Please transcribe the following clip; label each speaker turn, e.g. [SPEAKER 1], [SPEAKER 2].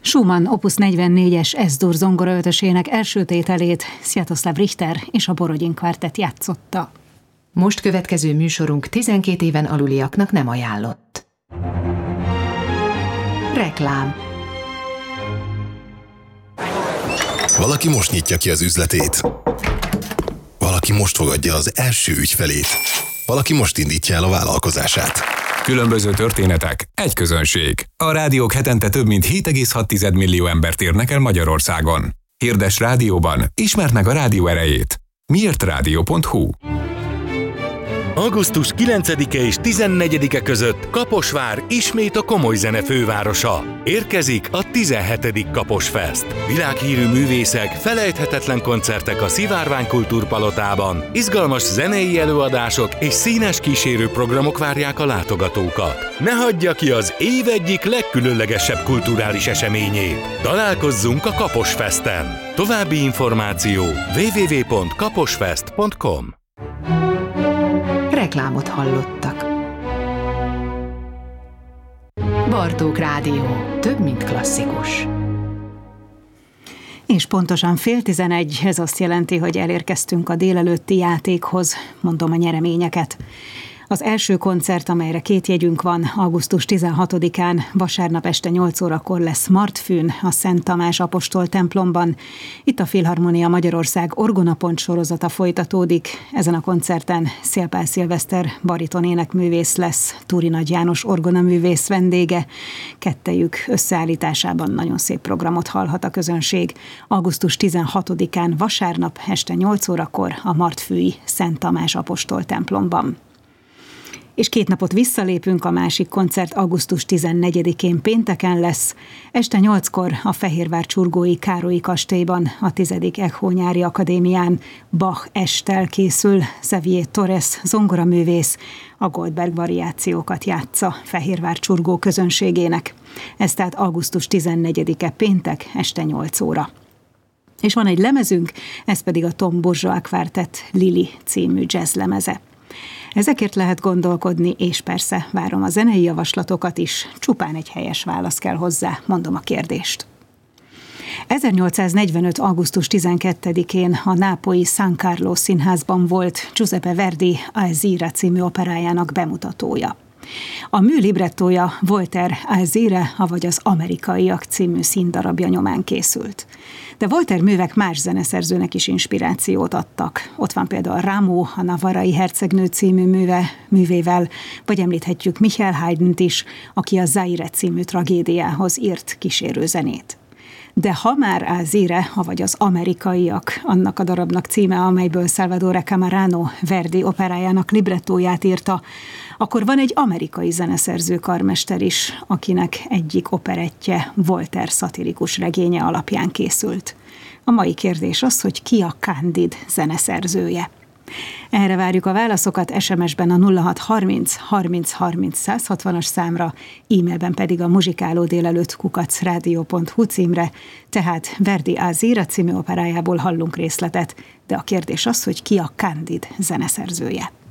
[SPEAKER 1] Schumann Opus 44-es S-dur zongoraötösének első tételét Sviatoslav Richter és a Borodin Kvartett játszotta.
[SPEAKER 2] Most következő műsorunk 12 éven aluliaknak nem ajánlott. Reklám.
[SPEAKER 3] Valaki most nyitja ki az üzletét. Valaki most fogadja az első ügyfelét. Valaki most indítja el a vállalkozását.
[SPEAKER 4] Különböző történetek, egy közönség. A rádiók hetente több mint 7,6 millió embert érnek el Magyarországon. Hirdess rádióban, ismerd meg a rádió erejét. miértrádió.hu.
[SPEAKER 5] Augusztus 9-e és 14-e között Kaposvár ismét a komoly zene fővárosa. Érkezik a 17. Kaposfest. Világhírű művészek, felejthetetlen koncertek a Szivárvány Kultúrpalotában, izgalmas zenei előadások és színes kísérő programok várják a látogatókat. Ne hagyja ki az év egyik legkülönlegesebb kulturális eseményét. Találkozzunk a Kaposfesten. További információ www.kaposfest.com.
[SPEAKER 2] Reklámot hallottak. Bartók Rádió. Több, mint klasszikus.
[SPEAKER 1] És pontosan 10:11, ez azt jelenti, hogy elérkeztünk a délelőtti játékhoz, mondom a nyereményeket. Az első koncert, amelyre 2 jegyünk van, augusztus 16-án, vasárnap este 8 órakor lesz Martfűn, a Szent Tamás apostol templomban. Itt a Filharmonia Magyarország orgonapont sorozata folytatódik. Ezen a koncerten Szélpál Szilveszter bariton énekművész lesz, Túri Nagy János orgonaművész vendége. Kettejük összeállításában nagyon szép programot hallhat a közönség. Augusztus 16-án, vasárnap este 8 órakor a martfűi Szent Tamás apostol templomban. És 2 napot visszalépünk, a másik koncert augusztus 14-én pénteken lesz. Este 8-kor a Fehérvár Csurgói Károlyi kastélyban, a 10. Echo Nyári Akadémián Bach Esttel készül. Xavier Torres zongoraművész a Goldberg variációkat játsza Fehérvár Csurgó közönségének. Ez tehát augusztus 14-e péntek este 8 óra. És van egy lemezünk, ez pedig a Tom Bourgeois Quartet Lili című jazzlemeze. Ezekért lehet gondolkodni, és persze várom a zenei javaslatokat is, csupán egy helyes válasz kell hozzá, mondom a kérdést. 1845. augusztus 12-én a nápolyi San Carlo színházban volt Giuseppe Verdi Alzira című operájának bemutatója. A mű librettója Voltaire Alzire, avagy az Amerikaiak című színdarabja nyomán készült. De Voltaire művek más zeneszerzőnek is inspirációt adtak. Ott van például Rameau, a Navarrai hercegnő című művével, vagy említhetjük Michael Haydnt is, aki a Zaire című tragédiához írt kísérőzenét. De ha már Alzire, avagy az Amerikaiak, annak a darabnak címe, amelyből Salvatore Camarano Verdi operájának librettóját írta, akkor van egy amerikai zeneszerző karmester is, akinek egyik operettje Voltaire szatirikus regénye alapján készült. A mai kérdés az, hogy ki a Candide zeneszerzője. Erre várjuk a válaszokat SMS-ben a 0630 30 30 160-as számra, e-mailben pedig a muzsikálódélelőtt@radio.hu címre, tehát Verdi Alzira című operájából hallunk részletet, de a kérdés az, hogy ki a Candide zeneszerzője.